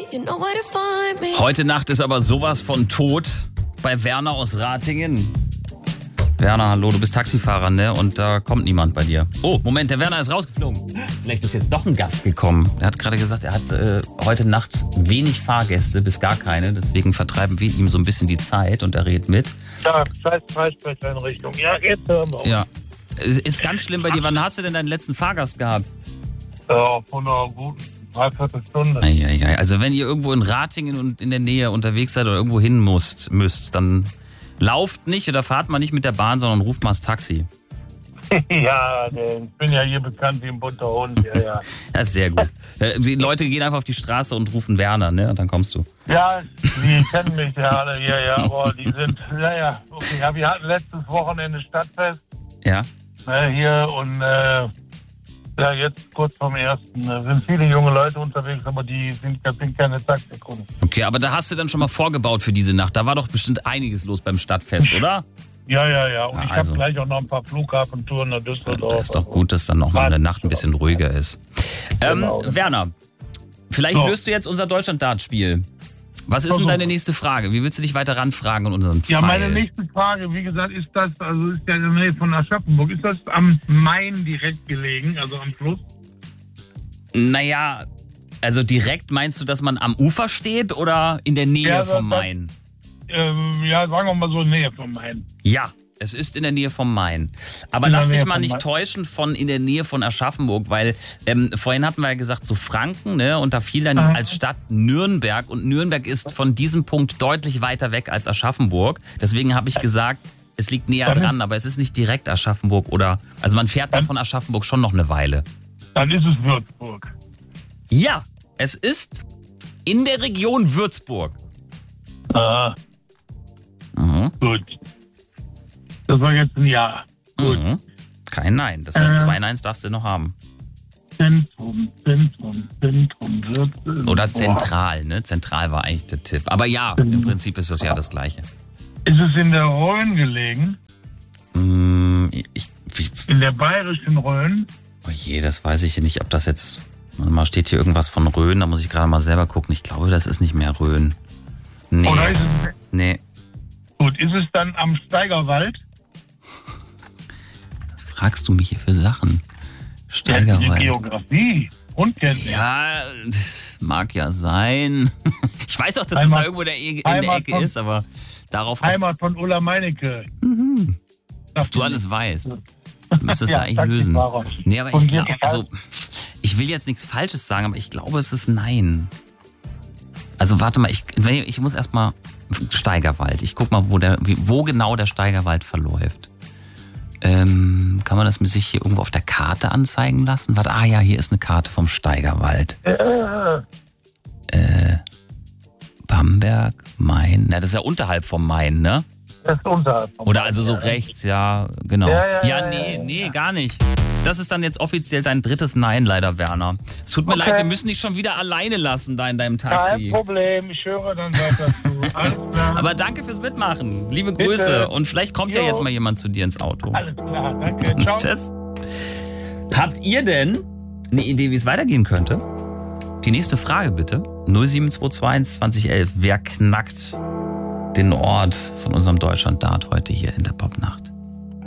Heute Nacht ist aber sowas von tot bei Werner aus Ratingen. Werner, hallo, du bist Taxifahrer, ne? Und da kommt niemand bei dir. Oh, Moment, der Werner ist rausgeflogen. Vielleicht ist jetzt doch ein Gast gekommen. Er hat gerade gesagt, er hat heute Nacht wenig Fahrgäste, bis gar keine. Deswegen vertreiben wir ihm so ein bisschen die Zeit und er redet mit. Ja, scheiß Freisprecheinrichtung. Ja, jetzt hören wir. Ja. Ist ganz schlimm bei dir. Wann hast du denn deinen letzten Fahrgast gehabt? Vor einer guten Dreiviertelstunde. Also wenn ihr irgendwo in Ratingen und in der Nähe unterwegs seid oder irgendwo hin müsst, dann lauft nicht oder fahrt mal nicht mit der Bahn, sondern ruft mal das Taxi. Ja, ich bin ja hier bekannt wie ein bunter Hund. Ja. Das ist sehr gut. Die Leute gehen einfach auf die Straße und rufen Werner, ne? Und dann kommst du. Ja, die kennen mich ja alle hier, ja, aber die sind, okay. Ja, wir hatten letztes Wochenende Stadtfest. Ja. Hier und jetzt kurz vorm ersten sind viele junge Leute unterwegs, aber das sind keine Taxikunden. Okay, aber da hast du dann schon mal vorgebaut für diese Nacht. Da war doch bestimmt einiges los beim Stadtfest, oder? Ja. Und ich habe gleich auch noch ein paar Flughafentouren nach Düsseldorf. Das ist doch gut, dass dann noch mal eine Nacht ein bisschen ruhiger ist. Genau. Werner, vielleicht löst du jetzt unser Deutschland-Dart-Spiel. Was ist denn deine nächste Frage? Wie willst du dich weiter ranfragen in unseren Fall? Ja, meine nächste Frage, wie gesagt, ist ja in der Nähe von Aschaffenburg. Ist das am Main direkt gelegen, also am Fluss? Naja, also direkt meinst du, dass man am Ufer steht oder in der Nähe vom Main? Sagen wir mal so in der Nähe vom Main. Ja, es ist in der Nähe vom Main. Aber lass dich mal nicht täuschen von in der Nähe von Aschaffenburg, weil vorhin hatten wir ja gesagt, so Franken, ne? Und da fiel dann als Stadt Nürnberg. Und Nürnberg ist von diesem Punkt deutlich weiter weg als Aschaffenburg. Deswegen habe ich gesagt, es liegt näher dran, aber es ist nicht direkt Aschaffenburg oder. Also man fährt dann von Aschaffenburg schon noch eine Weile. Dann ist es Würzburg. Ja, es ist in der Region Würzburg. Gut. Das war jetzt ein Ja. Gut. Kein Nein. Das heißt, 2 Neins darfst du noch haben. Zentrum, Würzburg. Oder zentral, ne? Zentral war eigentlich der Tipp. Aber ja, im Prinzip ist das ja das Gleiche. Ist es in der Rhön gelegen? In der bayerischen Rhön? Oh je, das weiß ich nicht, ob das jetzt... Mal steht hier irgendwas von Rhön, da muss ich gerade mal selber gucken. Ich glaube, das ist nicht mehr Rhön. Nee. Oder ist es... Nee. Gut, ist es dann am Steigerwald? Was fragst du mich hier für Sachen? Steigerwald. Geografie. Grundkenntnis. Ja, das mag ja sein. Ich weiß auch, dass es da irgendwo in der Ecke ist, aber darauf... Heimat von Ulla Meinecke. Was du alles weißt. Du müsstest ja eigentlich lösen. Nee, aber ich glaube, ich will jetzt nichts Falsches sagen, aber ich glaube, es ist Nein. Also warte mal, ich muss erstmal Steigerwald. Ich guck mal, wo genau der Steigerwald verläuft. Kann man das mit sich hier irgendwo auf der Karte anzeigen lassen? Warte, hier ist eine Karte vom Steigerwald. Bamberg, Main. Na, das ist ja unterhalb vom Main, ne? Das ist unterhalb vom Main. Oder also so rechts, ja, genau. Nee, gar nicht. Das ist dann jetzt offiziell dein drittes Nein, leider, Werner. Es tut mir leid, wir müssen dich schon wieder alleine lassen da in deinem Taxi. Kein Problem, ich höre dann weiter zu. Alles klar. Aber danke fürs Mitmachen. Liebe Grüße. Bitte. Und vielleicht kommt ja jetzt mal jemand zu dir ins Auto. Alles klar, danke. Ciao. Tschüss. Habt ihr denn eine Idee, wie es weitergehen könnte? Die nächste Frage bitte. 07221 2011. Wer knackt den Ort von unserem Deutschland-Dart heute hier in der Popnacht?